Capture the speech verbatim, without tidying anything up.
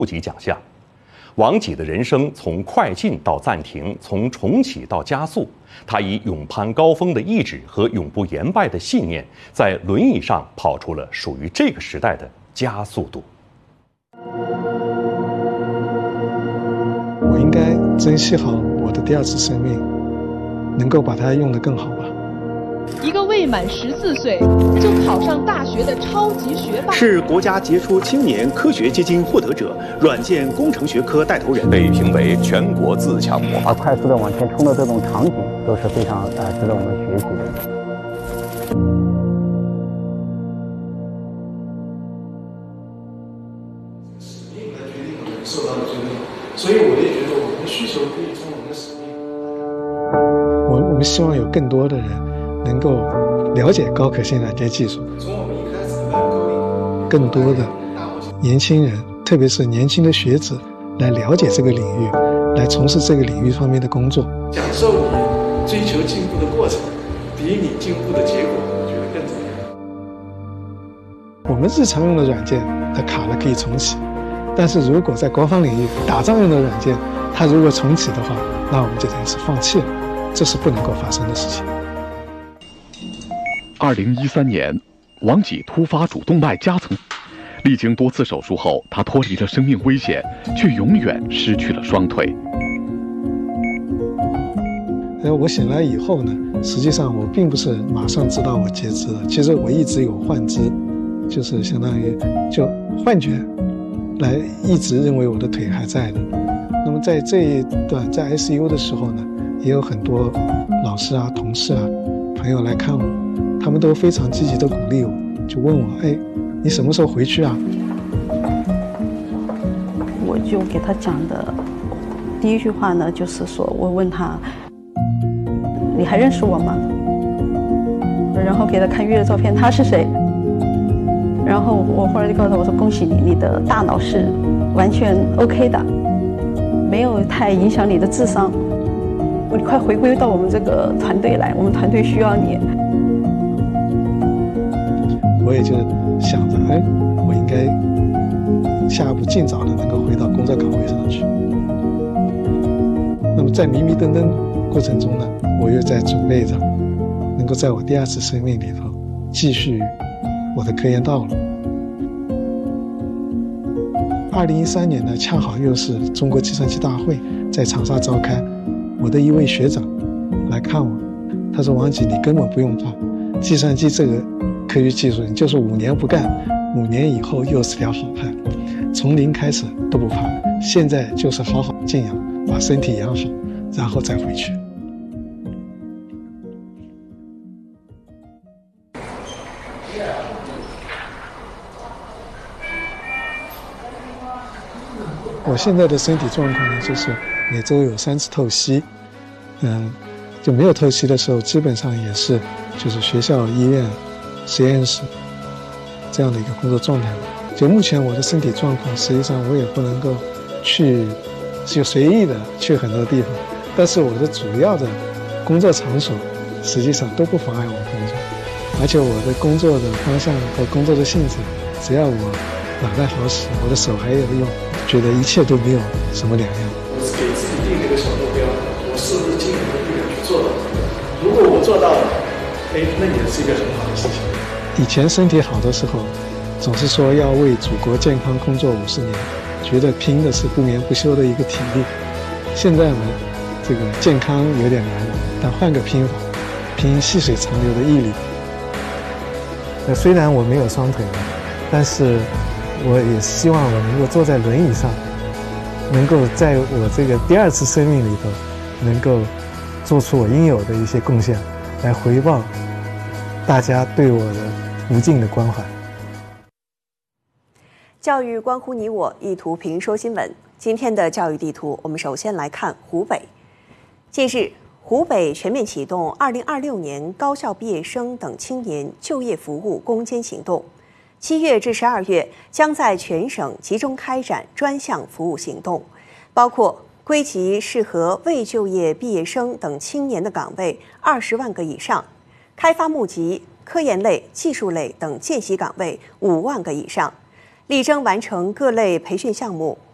部级奖项。王己的人生从快进到暂停，从重启到加速，他以勇攀高峰的意志和永不言败的信念，在轮椅上跑出了属于这个时代的加速度。 我应该珍惜好我的第二次生命，能够把它用得更好吧。 一个未满十四岁就考上大学的超级学霸， 是国家杰出青年科学基金获得者，软件工程学科带头人， 被评为全国自强模范。 快速的往前冲的这种场景都是非常呃值得我们学习的。 使命来决定我们受到的尊重，所以我也觉得我们的需求可以从我们的使命。我我们希望有更多的人能够了解高可信软件技术，从我们一开始的蓝勾领，更多的年轻人，特别是年轻的学子，来了解这个领域，来从事这个领域方面的工作。享受你追求进步的过程，比你进步的结果，我觉得更重要。我们日常用的软件，它卡了可以重启，但是如果在国防领域打仗用的软件，它如果重启的话，那我们就等于是放弃了，这是不能够发生的事情。 二零一三年，王己突发主动脉夹层，历经多次手术后，他脱离了生命危险，却永远失去了双腿。 呃，我醒来以后呢，实际上我并不是马上知道我截肢了，其实我一直有幻肢，就是相当于就幻觉，来一直认为我的腿还在的。那么在这一段在 I C U 的时候呢，也有很多老师啊、同事啊、朋友来看我。他们都非常积极地鼓励我，就问我：“哎，你什么时候回去啊？” 我就给他讲的第一句话呢，就是说我问他：“你还认识我吗？”然后给他看预约照片，他是谁？然后我后来就告诉他，我说：“恭喜你，你的大脑是完全 OK 的，没有太影响你的智商。你快回归到我们这个团队来，我们团队需要你。” 我也就想着，哎，我应该下一步尽早的能够回到工作岗位上去。那么在迷迷瞪瞪过程中呢，我又在准备着，能够在我第二次生命里头继续我的科研道路。二零一三年呢，恰好又是中国计算机大会在长沙召开，我的一位学长来看我，他说：“王己，你根本不用怕，计算机这个科学技术，你就是五年不干，五年以后又是条好汉，从零开始都不怕。现在就是好好静养，把身体养好，然后再回去。”我现在的身体状况呢，就是每周有三次透析，嗯，就没有透析的时候，基本上也是就是学校、医院、实验室这样的一个工作状态。就目前我的身体状况，实际上我也不能够去就随意的去很多地方，但是我的主要的工作场所实际上都不妨碍我工作，而且我的工作的方向和工作的性质，只要我脑袋好使，我的手还有用，觉得一切都没有什么两样。我是给自己定了一个小目标，我是不是尽可能力量去做到？如果我做到了，哎，那也是一个很好的事情。以前身体好的时候，总是说要为祖国健康工作五十年，觉得拼的是不眠不休的一个体力。现在呢，这个健康有点难，但换个拼法，拼细水长流的毅力。那虽然我没有双腿了，但是我也希望我能够坐在轮椅上，能够在我这个第二次生命里头，能够做出我应有的一些贡献，来回报大家对我的无尽的关怀。 教育关乎你我，一图评说新闻。今天的教育地图，我们首先来看湖北。近日，湖北全面启动二零二六年高校毕业生等青年就业服务攻坚行动。七月至十二月，将在全省集中开展专项服务行动，包括归集适合未就业毕业生等青年的岗位二十万个以上，开发募集科研类、技术类等见习岗位五万个以上，力争完成各类培训项目，